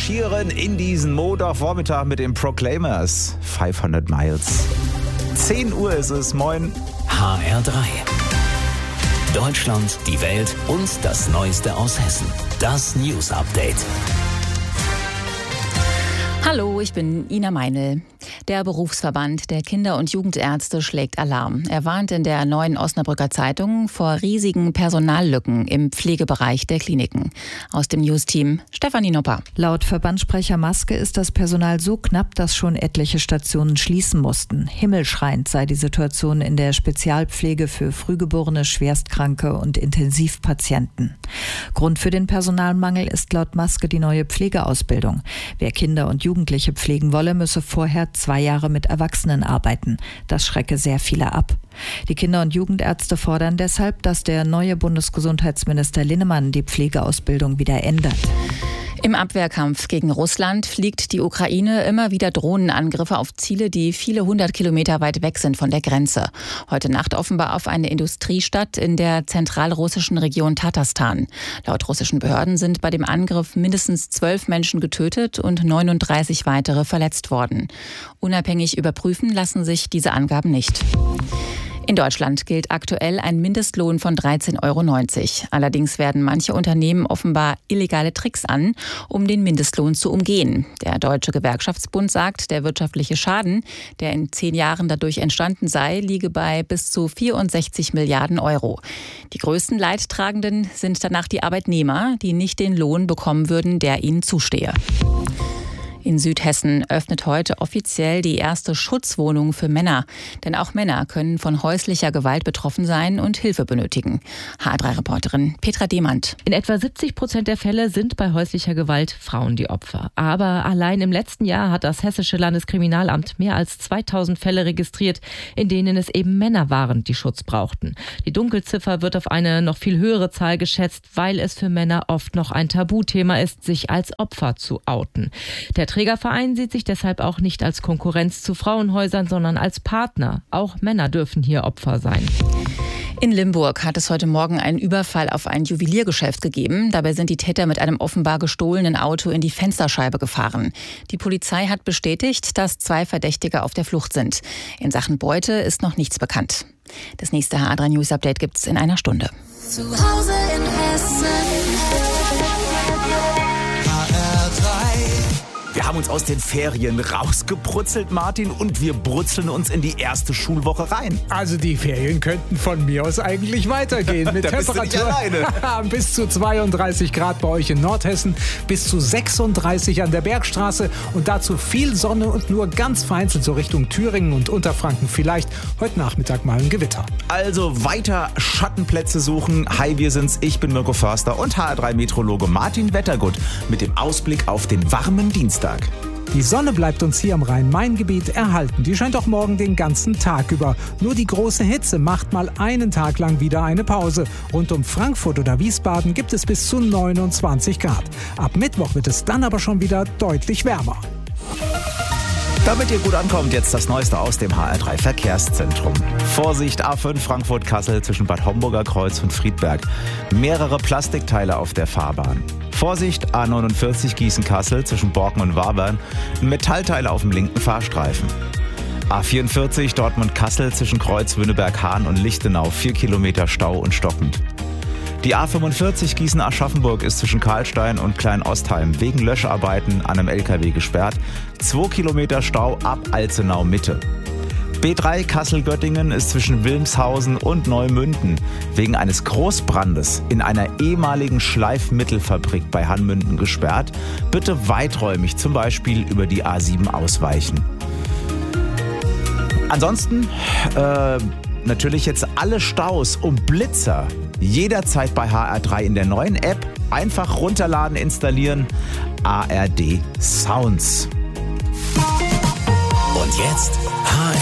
marschieren in diesen Montagvormittag mit den Proclaimers. 500 Miles. 10 Uhr ist es. Moin. HR3. Deutschland, die Welt und das Neueste aus Hessen. Das News Update. Hallo, ich bin Ina Meinl. Der Berufsverband der Kinder- und Jugendärzte schlägt Alarm. Er warnt in der Neuen Osnabrücker Zeitung vor riesigen Personallücken im Pflegebereich der Kliniken. Aus dem News-Team Stefanie Nopper. Laut Verbandssprecher Maske ist das Personal so knapp, dass schon etliche Stationen schließen mussten. Himmelschreiend sei die Situation in der Spezialpflege für Frühgeborene, Schwerstkranke und Intensivpatienten. Grund für den Personalmangel ist laut Maske die neue Pflegeausbildung. Wer Kinder und Jugendliche pflegen wolle, müsse vorher 2 Jahre mit Erwachsenen arbeiten. Das schrecke sehr viele ab. Die Kinder- und Jugendärzte fordern deshalb, dass der neue Bundesgesundheitsminister Linnemann die Pflegeausbildung wieder ändert. Im Abwehrkampf gegen Russland fliegt die Ukraine immer wieder Drohnenangriffe auf Ziele, die viele 100 Kilometer weit weg sind von der Grenze. Heute Nacht offenbar auf eine Industriestadt in der zentralrussischen Region Tatarstan. Laut russischen Behörden sind bei dem Angriff mindestens 12 Menschen getötet und 39 weitere verletzt worden. Unabhängig überprüfen lassen sich diese Angaben nicht. In Deutschland gilt aktuell ein Mindestlohn von 13,90 €. Allerdings werden manche Unternehmen offenbar illegale Tricks an, um den Mindestlohn zu umgehen. Der Deutsche Gewerkschaftsbund sagt, der wirtschaftliche Schaden, der in 10 Jahren dadurch entstanden sei, liege bei bis zu 64 Milliarden €. Die größten Leidtragenden sind danach die Arbeitnehmer, die nicht den Lohn bekommen würden, der ihnen zustehe. In Südhessen öffnet heute offiziell die erste Schutzwohnung für Männer. Denn auch Männer können von häuslicher Gewalt betroffen sein und Hilfe benötigen. HR3-Reporterin Petra Demand. In etwa 70% der Fälle sind bei häuslicher Gewalt Frauen die Opfer. Aber allein im letzten Jahr hat das Hessische Landeskriminalamt mehr als 2000 Fälle registriert, in denen es eben Männer waren, die Schutz brauchten. Die Dunkelziffer wird auf eine noch viel höhere Zahl geschätzt, weil es für Männer oft noch ein Tabuthema ist, sich als Opfer zu outen. Der Trägerverein sieht sich deshalb auch nicht als Konkurrenz zu Frauenhäusern, sondern als Partner. Auch Männer dürfen hier Opfer sein. In Limburg hat es heute Morgen einen Überfall auf ein Juweliergeschäft gegeben. Dabei sind die Täter mit einem offenbar gestohlenen Auto in die Fensterscheibe gefahren. Die Polizei hat bestätigt, dass 2 Verdächtige auf der Flucht sind. In Sachen Beute ist noch nichts bekannt. Das nächste HR3 News Update gibt's in einer Stunde. Zu Hause in Hessen. Wir haben uns aus den Ferien rausgebrutzelt, Martin, und wir brutzeln uns in die erste Schulwoche rein. Also die Ferien könnten von mir aus eigentlich weitergehen. Mit Da bist du nicht alleine. Bis zu 32 Grad bei euch in Nordhessen, bis zu 36 an der Bergstraße und dazu viel Sonne und nur ganz vereinzelt so Richtung Thüringen und Unterfranken vielleicht heute Nachmittag mal ein Gewitter. Also weiter Schattenplätze suchen. Hi, wir sind's. Ich bin Mirko Förster und HR3-Meteorologe Martin Wettergut mit dem Ausblick auf den warmen Dienstag. Die Sonne bleibt uns hier im Rhein-Main-Gebiet erhalten. Die scheint auch morgen den ganzen Tag über. Nur die große Hitze macht mal einen Tag lang wieder eine Pause. Rund um Frankfurt oder Wiesbaden gibt es bis zu 29 Grad. Ab Mittwoch wird es dann aber schon wieder deutlich wärmer. Damit ihr gut ankommt, jetzt das Neueste aus dem HR3 Verkehrszentrum. Vorsicht, A5 Frankfurt-Kassel zwischen Bad Homburger Kreuz und Friedberg. Mehrere Plastikteile auf der Fahrbahn. Vorsicht, A49 Gießen-Kassel zwischen Borken und Wabern. Ein Metallteil auf dem linken Fahrstreifen. A44 Dortmund-Kassel zwischen Kreuz, Wünneberg-Hahn und Lichtenau. 4 Kilometer Stau und stockend. Die A45 Gießen-Aschaffenburg ist zwischen Karlstein und Klein-Ostheim wegen Löscharbeiten an einem LKW gesperrt. 2 Kilometer Stau ab Alzenau-Mitte. B3 Kassel-Göttingen ist zwischen Wilmshausen und Neumünden wegen eines Großbrandes in einer ehemaligen Schleifmittelfabrik bei Hanmünden gesperrt. Bitte weiträumig, zum Beispiel über die A7 ausweichen. Ansonsten natürlich jetzt alle Staus und Blitzer jederzeit bei HR3 in der neuen App. Einfach runterladen, installieren. ARD Sounds. Und jetzt HR